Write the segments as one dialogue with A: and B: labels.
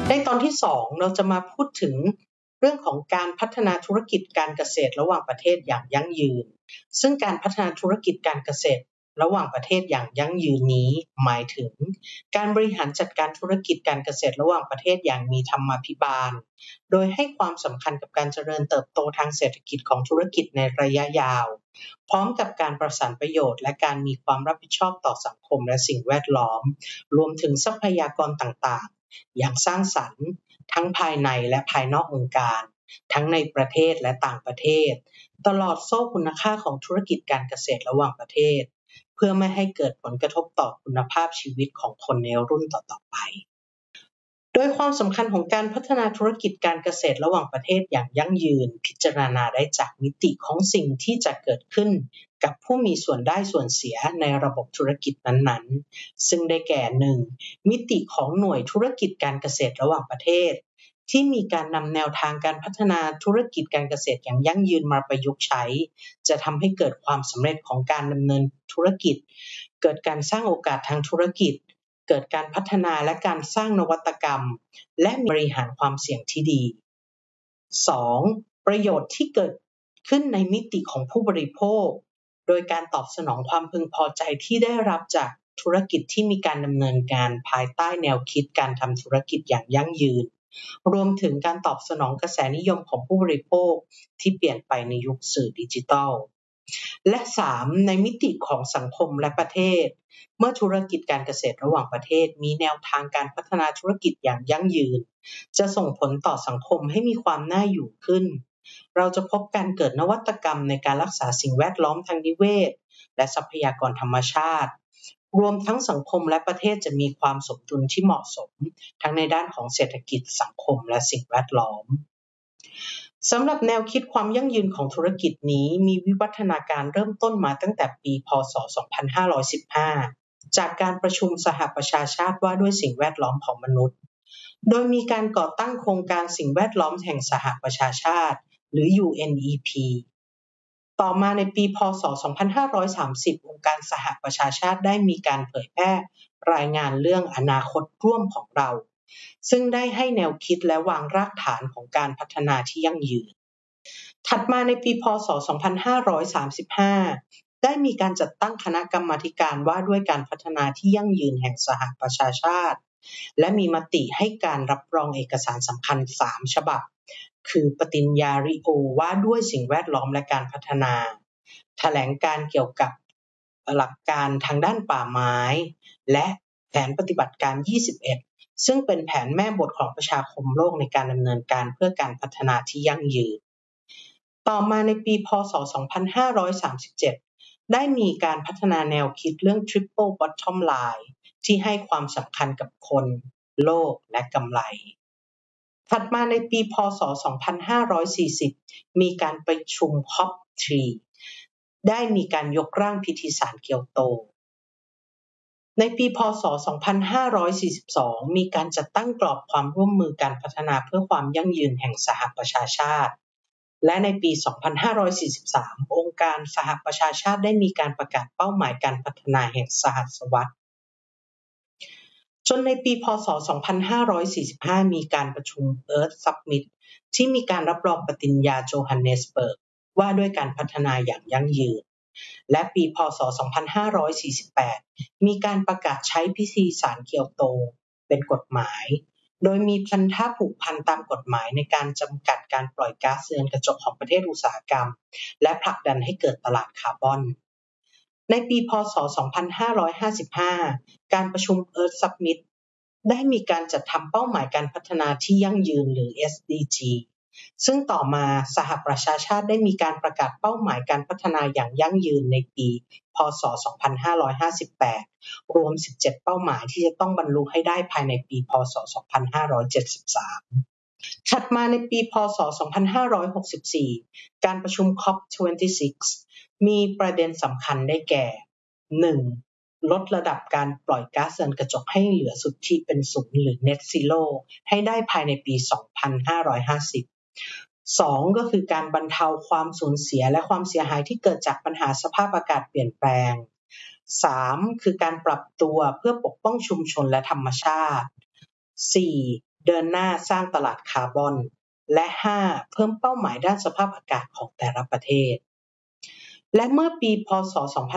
A: ในตอนที่2เราจะมาพูดถึงเรื่องของการพัฒนาธุรกิจการเกษตรระหว่างประเทศอย่างยั่งยืนซึ่งการพัฒนาธุรกิจการเกษตรระหว่างประเทศอย่างยั่งยืนนี้หมายถึงการบริหารจัดการธุรกิจการเกษตรระหว่างประเทศอย่างมีธรรมาภิบาลโดยให้ความสำคัญกับการเจริญเติบโตทางเศรษฐกิจของธุรกิจในระยะยาวพร้อมกับการประสานประโยชน์และการมีความรับผิดชอบต่อสังคมและสิ่งแวดล้อมรวมถึงทรัพยากรต่างๆอย่างสร้างสรรค์ทั้งภายในและภายนอกองค์การทั้งในประเทศและต่างประเทศตลอดโซ่คุณค่าของธุรกิจการเกษตรระหว่างประเทศเพื่อไม่ให้เกิดผลกระทบต่อคุณภาพชีวิตของคนในรุ่นต่อๆไปโดยความสำคัญของการพัฒนาธุรกิจการเกษตรระหว่างประเทศอย่างยั่งยืนพิจารณาได้จากมิติของสิ่งที่จะเกิดขึ้นกับผู้มีส่วนได้ส่วนเสียในระบบธุรกิจนั้นๆซึ่งได้แก่ 1. มิติของหน่วยธุรกิจการเกษตรระหว่างประเทศที่มีการนำแนวทางการพัฒนาธุรกิจการเกษตรอย่างยั่งยืนมาประยุกต์ใช้จะทำให้เกิดความสำเร็จของการดำเนินธุรกิจเกิดการสร้างโอกาสทางธุรกิจเกิดการพัฒนาและการสร้างนวัตกรรมและบริหารความเสี่ยงที่ดี 2. ประโยชน์ที่เกิดขึ้นในมิติของผู้บริโภคโดยการตอบสนองความพึงพอใจที่ได้รับจากธุรกิจที่มีการดำเนินการภายใต้แนวคิดการทำธุรกิจอย่างยั่งยืนรวมถึงการตอบสนองกระแสนิยมของผู้บริโภคที่เปลี่ยนไปในยุคสื่อดิจิทัลและ 3. ในมิติของสังคมและประเทศเมื่อธุรกิจการเกษตรระหว่างประเทศมีแนวทางการพัฒนาธุรกิจอย่างยั่งยืนจะส่งผลต่อสังคมให้มีความน่าอยู่ขึ้นเราจะพบการเกิดนวัตกรรมในการรักษาสิ่งแวดล้อมทางนิเวศและทรัพยากรธรรมชาติรวมทั้งสังคมและประเทศจะมีความสมดุลที่เหมาะสมทั้งในด้านของเศรษฐกิจสังคมและสิ่งแวดล้อมสำหรับแนวคิดความยั่งยืนของธุรกิจนี้มีวิวัฒนาการเริ่มต้นมาตั้งแต่ปีพ.ศ. 2515 จากการประชุมสหประชาชาติว่าด้วยสิ่งแวดล้อมของมนุษย์โดยมีการก่อตั้งโครงการสิ่งแวดล้อมแห่งสหประชาชาติหรือ UNEP ต่อมาในปีพ.ศ. 2530 องค์การสหประชาชาติได้มีการเผยแพร่รายงานเรื่องอนาคตร่วมของเราซึ่งได้ให้แนวคิดและวางรากฐานของการพัฒนาที่ยั่งยืนถัดมาในปีพ.ศ. 2535 ได้มีการจัดตั้งคณะกรรมาการว่าด้วยการพัฒนาที่ยั่งยืนแห่งสหประชาชาติและมีมติให้การรับรองเอกสารสำคัญ3ฉบับคือปฏิญญาริโอว่าด้วยสิ่งแวดล้อมและการพัฒนาแถลงการเกี่ยวกับหลักการทางด้านป่าไม้และแผนปฏิบัติการ 21 ซึ่งเป็นแผนแม่บทของประชาคมโลกในการดำเนินการเพื่อการพัฒนาที่ยั่งยืนต่อมาในปีพ.ศ. 2537 ได้มีการพัฒนาแนวคิดเรื่อง Triple Bottom Line ที่ให้ความสำคัญกับคนโลกและกำไรถัดมาในปีพ.ศ. 2540 มีการประชุม COP3 ได้มีการยกร่างพิธีสารเกียวโตในปีพ.ศ. 2542 มีการจัดตั้งกรอบความร่วมมือการพัฒนาเพื่อความยั่งยืนแห่งสหประชาชาติและในปี 2543 องค์การสหประชาชาติได้มีการประกาศเป้าหมายการพัฒนาแห่งศตวรรษจนในปีพ.ศ. 2545 มีการประชุม Earth Summit ที่มีการรับรองปฏิญญาโจฮันเนสเบิร์กว่าด้วยการพัฒนาอย่างยั่งยืนและปีพ.ศ. 2548 มีการประกาศใช้พิธีสารเกียวโตเป็นกฎหมายโดยมีพันธะผูกพันตามกฎหมายในการจำกัดการปล่อยก๊าซเรือนกระจกของประเทศอุตสาหกรรมและผลักดันให้เกิดตลาดคาร์บอนในปีพ.ศ. 2555 การประชุม Earth Summit ได้มีการจัดทำเป้าหมายการพัฒนาที่ยั่งยืนหรือ SDG ซึ่งต่อมาสหประชาชาติได้มีการประกาศเป้าหมายการพัฒนาอย่างยั่งยืนในปีพ.ศ. 2558 รวม 17 เป้าหมายที่จะต้องบรรลุให้ได้ภายในปีพ.ศ. 2573 ถัดมาในปีพ.ศ. 2564 การประชุม COP26 มีประเด็นสำคัญได้แก่ 1. ลดระดับการปล่อยก๊าซเรือนกระจกให้เหลือสุทธิเป็นศูนย์หรือ Net Zero ให้ได้ภายในปี 2550 2. ก็คือการบรรเทาความสูญเสียและความเสียหายที่เกิดจากปัญหาสภาพอากาศเปลี่ยนแปลง 3. คือการปรับตัวเพื่อปกป้องชุมชนและธรรมชาติ 4. เดินหน้าสร้างตลาดคาร์บอนและ 5. เพิ่มเป้าหมายด้านสภาพอากาศของแต่ละประเทศและเมื่อปีพ.ศ.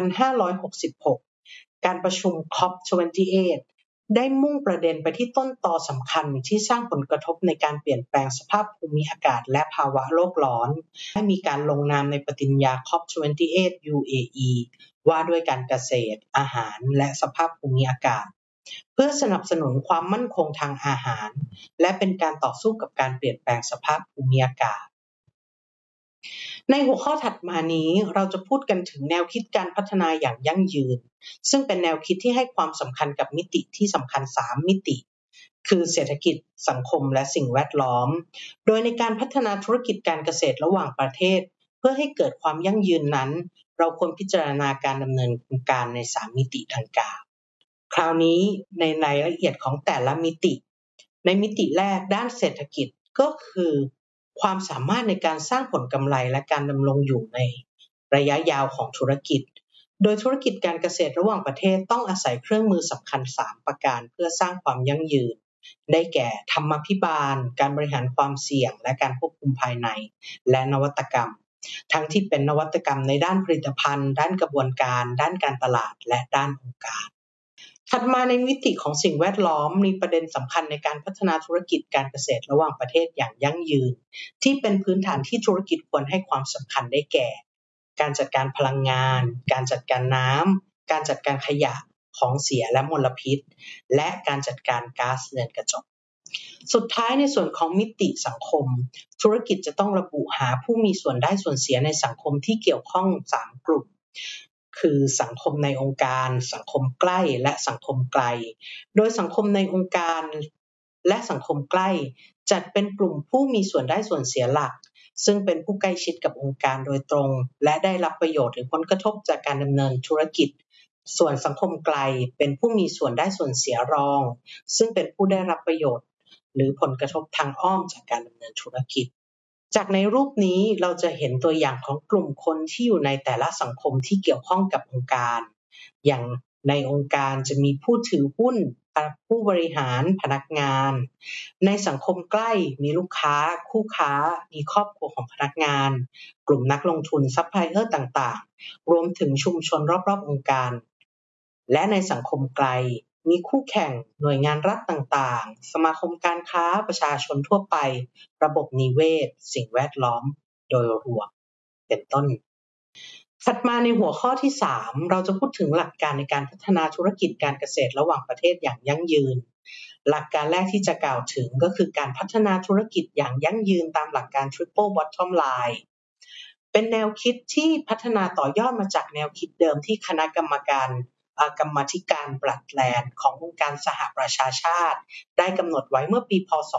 A: 2566 การประชุม COP28 ได้มุ่งประเด็นไปที่ต้นตอสำคัญที่สร้างผลกระทบในการเปลี่ยนแปลงสภาพภูมิอากาศและภาวะโลกร้อนให้มีการลงนามในปฏิญญา COP28 UAE ว่าด้วยการเกษตร อาหารและสภาพภูมิอากาศเพื่อสนับสนุนความมั่นคงทางอาหารและเป็นการต่อสู้กับการเปลี่ยนแปลงสภาพภูมิอากาศในหัวข้อถัดมานี้เราจะพูดกันถึงแนวคิดการพัฒนาอย่างยั่งยืนซึ่งเป็นแนวคิดที่ให้ความสำคัญกับมิติที่สำคัญ3มิติคือเศรษฐกิจสังคมและสิ่งแวดล้อมโดยในการพัฒนาธุรกิจการเกษตรระหว่างประเทศเพื่อให้เกิดความยั่งยืนนั้นเราควรพิจารณาการดำเนินการใน3มิติดังกล่าวคราวนี้ในรายละเอียดของแต่ละมิติในมิติแรกด้านเศรษฐกิจก็คือความสามารถในการสร้างผลกำไรและการดำรงอยู่ในระยะยาวของธุรกิจโดยธุรกิจการเกษตรระหว่างประเทศต้องอาศัยเครื่องมือสำคัญ3ประการเพื่อสร้างความยั่งยืนได้แก่ธรรมาภิบาลการบริหารความเสี่ยงและการควบคุมภายในและนวัตกรรมทั้งที่เป็นนวัตกรรมในด้านผลิตภัณฑ์ด้านกระบวนการด้านการตลาดและด้านองค์การถัดมาในมิติของสิ่งแวดล้อมมีประเด็นสำคัญในการพัฒนาธุรกิจการเกษตรระหว่างประเทศอย่างยั่งยืนที่เป็นพื้นฐานที่ธุรกิจควรให้ความสำคัญได้แก่การจัดการพลังงานการจัดการน้ำการจัดการขยะของเสียและมลพิษและการจัดการก๊าซเรือนกระจกสุดท้ายในส่วนของมิติสังคมธุรกิจจะต้องระบุหาผู้มีส่วนได้ส่วนเสียในสังคมที่เกี่ยวข้อง3กลุ่มคือสังคมในองค์การสังคมใกล้และสังคมไกลโดยสังคมในองค์การและสังคมใกล้จัดเป็นกลุ่มผู้มีส่วนได้ส่วนเสียหลักซึ่งเป็นผู้ใกล้ชิดกับองค์การโดยตรงและได้รับประโยชน์หรือผลกระทบจากการดำเนินธุรกิจส่วนสังคมไกลเป็นผู้มีส่วนได้ส่วนเสียรองซึ่งเป็นผู้ได้รับประโยชน์หรือผลกระทบทางอ้อมจากการดำเนินธุรกิจจากในรูปนี้เราจะเห็นตัวอย่างของกลุ่มคนที่อยู่ในแต่ละสังคมที่เกี่ยวข้องกับองค์การอย่างในองค์การจะมีผู้ถือหุ้นผู้บริหารพนักงานในสังคมใกล้มีลูกค้าคู่ค้ามีครอบครัวของพนักงานกลุ่มนักลงทุนซัพพลายเออร์ต่างๆรวมถึงชุมชนรอบๆองค์การและในสังคมไกลมีคู่แข่งหน่วยงานรัฐต่างๆสมาคมการค้าประชาชนทั่วไประบบนิเวศสิ่งแวดล้อมโดยรวมเป็นต้นถัดมาในหัวข้อที่3เราจะพูดถึงหลักการในการพัฒนาธุรกิจการเกษตรระหว่างประเทศอย่างยั่งยืนหลักการแรกที่จะกล่าวถึงก็คือการพัฒนาธุรกิจอย่างยั่งยืนตามหลักการ Triple Bottom Line เป็นแนวคิดที่พัฒนาต่อยอดมาจากแนวคิดเดิมที่คณะกรรมาธิการบลัดแลนด์ขององค์การสหประชาชาติได้กำหนดไว้เมื่อปีพ.ศ.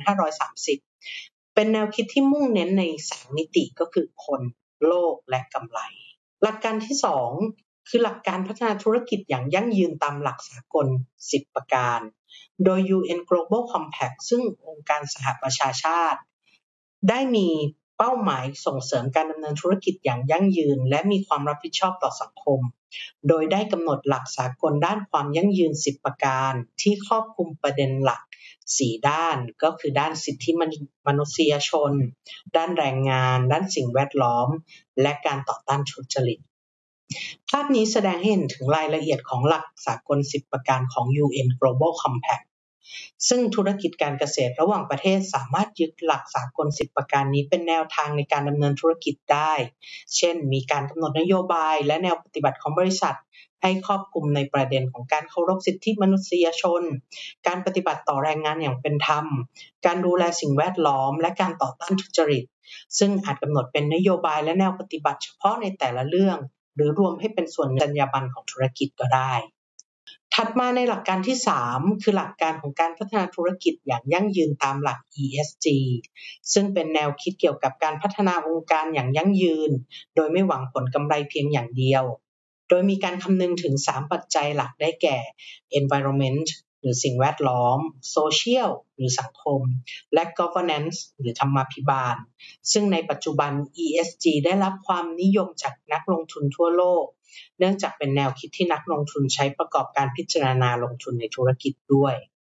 A: 2530เป็นแนวคิดที่มุ่งเน้นใน3มิติก็คือคนโลกและกำไรหลักการที่2คือหลักการพัฒนาธุรกิจอย่างยั่งยืนตามหลักสากล10ประการโดย UN Global Compact ซึ่งองค์การสหประชาชาติได้มีเป้าหมายส่งเสริมการดำเนินธุรกิจอย่างยั่งยืนและมีความรับผิดชอบต่อสังคมโดยได้กำหนดหลักสากลด้านความยั่งยืน10ประการที่ครอบคลุมประเด็นหลัก4ด้านก็คือด้านสิทธิมนุษยชนด้านแรงงานด้านสิ่งแวดล้อมและการต่อต้านทุจริตภาพนี้แสดงให้เห็นถึงรายละเอียดของหลักสากล10ประการของ UN Global Compact ซึ่งธุรกิจการเกษตรระหว่างประเทศสามารถยึดหลักสากล10ประการนี้เป็นแนวทางในการดำเนินธุรกิจได้เช่นมีการกำหนดนโยบายและแนวปฏิบัติของบริษัทให้ครอบคลุมในประเด็นของการเคารพสิทธิมนุษยชนการปฏิบัติต่อแรงงานอย่างเป็นธรรมการดูแลสิ่งแวดล้อมและการต่อต้านทุจริตซึ่งอาจกำหนดเป็นนโยบายและแนวปฏิบัติเฉพาะในแต่ละเรื่องหรือรวมให้เป็นส่วนจรรยาบรรณของธุรกิจก็ได้ถัดมาในหลักการที่3คือหลักการของการพัฒนาธุรกิจอย่างยั่งยืนตามหลัก ESG ซึ่งเป็นแนวคิดเกี่ยวกับการพัฒนาองค์การอย่างยั่งยืนโดยไม่หวังผลกำไรเพียงอย่างเดียวโดยมีการคำนึงถึง3ปัจจัยหลักได้แก่ environment หรือสิ่งแวดล้อม social หรือสังคมและ governance หรือธรรมาภิบาลซึ่งในปัจจุบัน ESG ได้รับความนิยมจากนักลงทุนทั่วโลกเนื่องจากเป็นแนวคิดที่นักลงทุนใช้ประกอบการพิจารณาลงทุนในธุรกิจด้วย